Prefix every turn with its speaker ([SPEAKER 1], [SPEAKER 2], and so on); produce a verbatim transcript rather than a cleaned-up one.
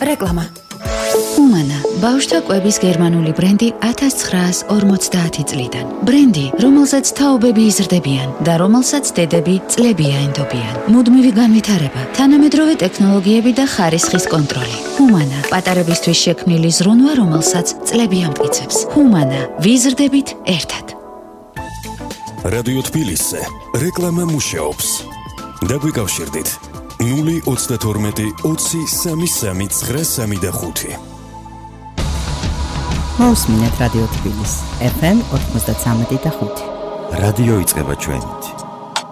[SPEAKER 1] რეკლამა.
[SPEAKER 2] ჰუმანა, ბავშვთა კვების გერმანული ბრენდი ათას ცხრაას ორმოცდაათი წლიდან. ბრენდი, რომელსაც თაობები იზრდებიან და რომელსაც დედები წლებია ენდობიან. მუდმივი განვითარება, თანამედროვე ტექნოლოგიები და ხარისხის კონტროლი. ჰუმანა, პატარებისთვის შექმნილი ზრუნვა, რომელსაც წლები ამტკიცებს. ჰუმანა, ვიზრდებით ერთად.
[SPEAKER 3] რადიო თბილისზე რეკლამა მუშაობს. დაგვიკავშირდით ნული ოცდათორმეტი ოცი სამი სამი ცხრა სამი და ხუთი.
[SPEAKER 4] მოусმინეთ რადიო თბილისს, ეფ ემ ოცდათვრამეტი და ხუთი.
[SPEAKER 5] რადიო იწყება ჩვენით.